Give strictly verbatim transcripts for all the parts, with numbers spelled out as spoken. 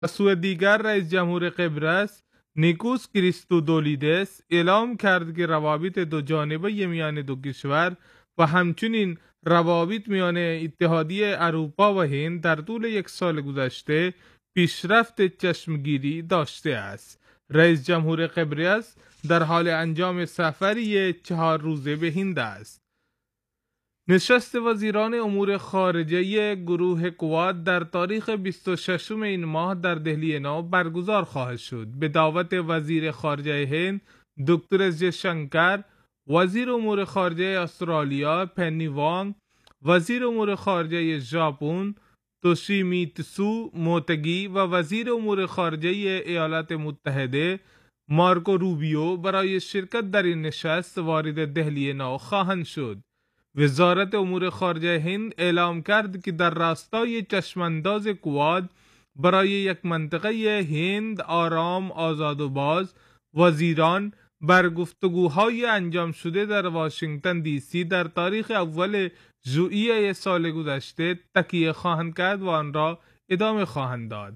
از سوی دیگر رئیس جمهور قبرس نیکوس کریستودولیدس اعلام کرد که روابط دو جانبه میان دو کشور و همچنین روابط میان اتحادیه اروپا و هند در طول یک سال گذشته پیشرفت چشمگیری داشته است. رئیس جمهور قبرس در حال انجام سفری چهار روزه به هند است. نشست وزیران امور خارجه گروه کواد در تاریخ بیست و ششم این ماه در دهلی نو برگزار خواهد شد. به دعوت وزیر خارجه هند دکتر جی شنکر، وزیر امور خارجه استرالیا پنی وانگ، وزیر امور خارجه ژاپن توشیمیتسو موتگی و وزیر امور خارجه ایالات متحده مارکو روبیو برای شرکت در این نشست وارد دهلی نو خواهند شد. وزارت امور خارجه هند اعلام کرد که در راستای چشمانداز کواد برای یک منطقه هند آرام آزاد و باز، وزیران بر گفتگوهای انجام شده در واشنگتن دی سی در تاریخ اول ژوئیه سال گذشته تکیه خواهند کرد و آن را ادامه خواهند داد.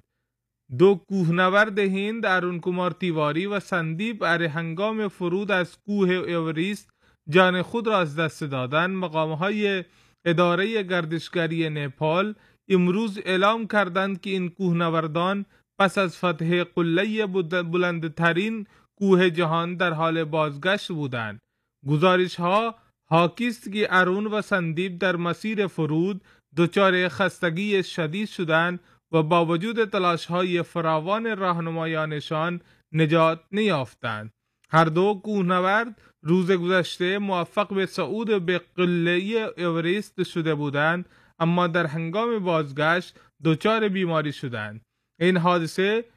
دو کوهنورد هند ارون کمار تیواری و سندیپ اره هنگام فرود از کوه اورست جان خود را از دست دادن. مقامهای اداره گردشگری نپال امروز اعلام کردند که این کوهنوردان پس از فتح قله بلندترین کوه جهان در حال بازگشت بودند. گزارش ها حاکی است که ارون و سندیپ در مسیر فرود دچار خستگی شدید شدند و با وجود تلاش های فراوان راهنمایانشان نجات نیافتند. هر دو کوهنورد روز گذشته موفق به صعود به قله اورست شده بودند، اما در هنگام بازگشت دچار بیماری شدند. این حادثه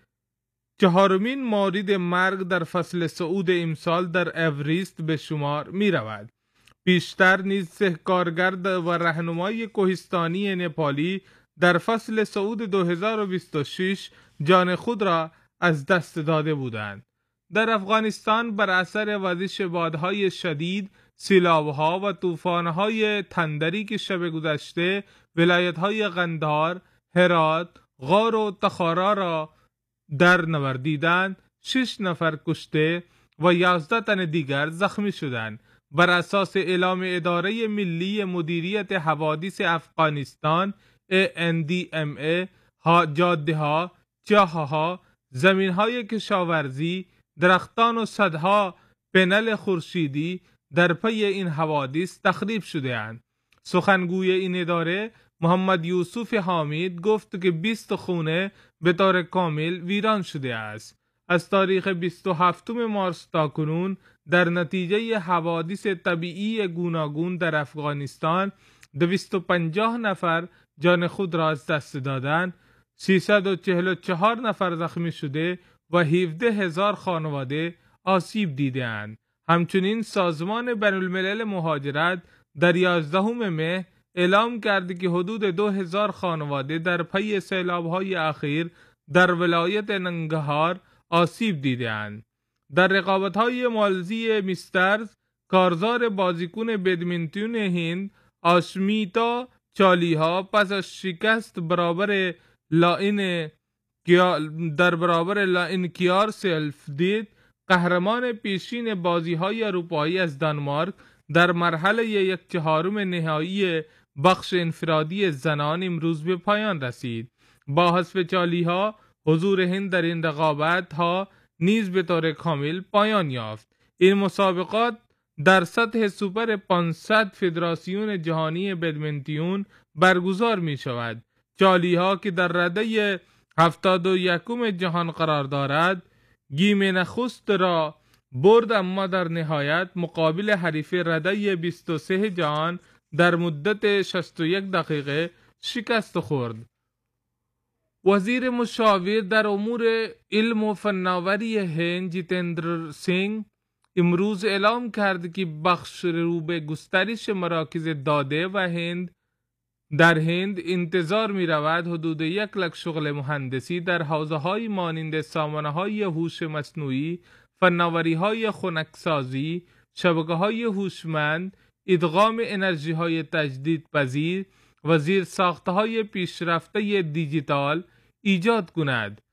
چهارمین مورد مرگ در فصل صعود امسال در اورست به شمار می رود. پیشتر نیز سه کارگرد و رهنمای کوهستانی نپالی در فصل صعود دو هزار و بیست و شش جان خود را از دست داده بودند. در افغانستان بر اثر وزش بادهای شدید، سیلاب‌ها و طوفان‌های تندری که شب گذشته ولایت‌های قندهار، هرات، غور و تخارا را در نوردیدند، شش نفر کشته و یازده تن دیگر زخمی شدند. بر اساس اعلام اداره ملی مدیریت حوادث افغانستان ای ان دی ام ای، جاده‌ها، چاه‌ها، زمین‌های کشاورزی، درختان و صدها پنل خورشیدی در پی این حوادث تخریب شده اند. سخنگوی این اداره محمد یوسف حامد گفت که بیست خونه به طور کامل ویران شده است. از تاریخ بیست و هفتم مارس تا کنون در نتیجه حوادث طبیعی گوناگون در افغانستان دویست و پنجاه نفر جان خود را از دست دادند، سیصد و چهل و چهار نفر زخمی شده و هفده هزار خانواده آسیب دیده اند. همچنین سازمان بین الملل مهاجرت در یازدهم مه اعلام کرد که حدود دو هزار خانواده در پی سیلاب‌های اخیر در ولایت ننگرهار آسیب دیده اند. در رقابت‌های مالزی میسترز، کارزار بازیکن بدمینتون هند آشمیتا چالیها پس از شکست برابر لاین در برابر لاین کیار سلف دید، قهرمان پیشین بازی‌های اروپایی از دانمارک در مرحله یک چهارم نهایی بخش انفرادی زنان امروز به پایان رسید. با حذف چالیها حضور هند در این رقابت ها نیز به طور کامل پایان یافت. این مسابقات در سطح سوپر پانصد فدراسیون جهانی بدمینتون برگزار می شود. چالیها که در رده هفتاد و یکم جهان قرار دارد گیم نخست را برد، اما در نهایت مقابل حریف رده بیست و سه جهان در مدت شصت و یک دقیقه شکست خورد. وزیر مشاور در امور علم و فناوری هند جیتندر سینگ امروز اعلام کرد که بخش رو به گسترش مراکز داده و هند در هند انتظار می رود حدود یک لک شغل مهندسی در حوزه‌های مانند سامانه‌های هوش مصنوعی، فناوری‌های خنکسازی، شبکه‌های هوشمند، ادغام انرژی‌های تجدیدپذیر و زیرساخت‌های پیشرفته دیجیتال ایجاد کند.